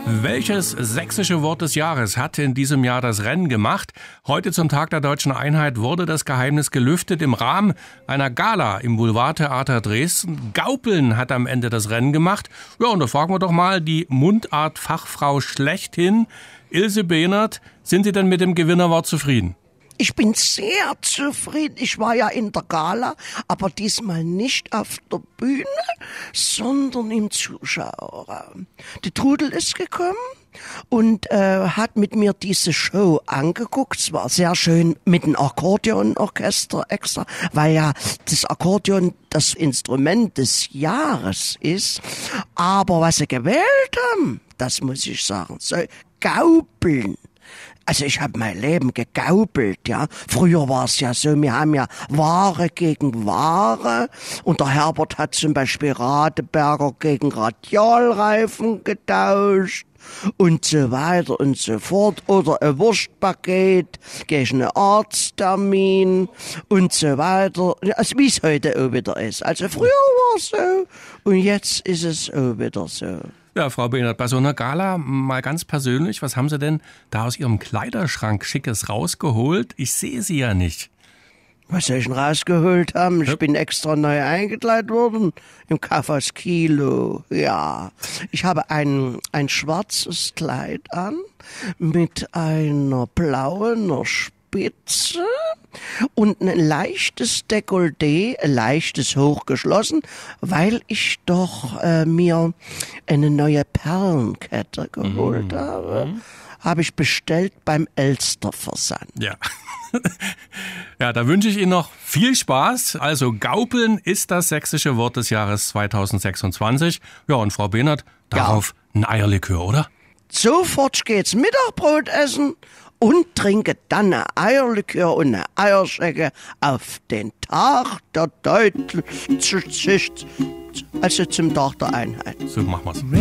Welches sächsische Wort des Jahres hat in diesem Jahr das Rennen gemacht? Heute zum Tag der Deutschen Einheit wurde das Geheimnis gelüftet im Rahmen einer Gala im Boulevardtheater Dresden. Gaupeln hat am Ende das Rennen gemacht. Ja, und da fragen wir doch mal die Mundartfachfrau schlechthin, Ilse Behnert. Sind Sie denn mit dem Gewinnerwort zufrieden? Ich bin sehr zufrieden. Ich war ja in der Gala, aber diesmal nicht auf der Bühne, sondern im Zuschauerraum. Die Trudel ist gekommen und hat mit mir diese Show angeguckt. Es war sehr schön mit einem Akkordeonorchester extra, weil ja das Akkordeon das Instrument des Jahres ist. Aber was sie gewählt haben, das muss ich sagen, so Gaupeln. Also ich habe mein Leben gegaupelt, ja. Früher war es ja so, wir haben ja Ware gegen Ware und der Herbert hat zum Beispiel Radeberger gegen Radialreifen getauscht und so weiter und so fort. Oder ein Wurstpaket gegen einen Arzttermin und so weiter. Also wie es heute auch wieder ist. Also früher war es so und jetzt ist es auch wieder so. Ja, Frau Behnert, bei so einer Gala mal ganz persönlich, was haben Sie denn da aus Ihrem Kleiderschrank Schickes rausgeholt? Ich sehe Sie ja nicht. Was soll ich denn rausgeholt haben? Ich bin extra neu eingekleidet worden im Kaufhaus Kilo. Ja, ich habe ein schwarzes Kleid an mit einer blauen Spitze und ein leichtes Dekolleté, leichtes hochgeschlossen, weil ich doch mir eine neue Perlenkette geholt habe. Habe ich bestellt beim Elsterversand. Ja. Ja, da wünsche ich Ihnen noch viel Spaß. Also Gaupeln ist das sächsische Wort des Jahres 2026. Ja, und Frau Behnert, darauf ein Eierlikör, oder? Sofort geht's Mittagbrot essen und trinke dann ein Eierlikör und eine Eierschecke auf den Tag der Deutschen, also zum Tag der Einheit. So machen wir's.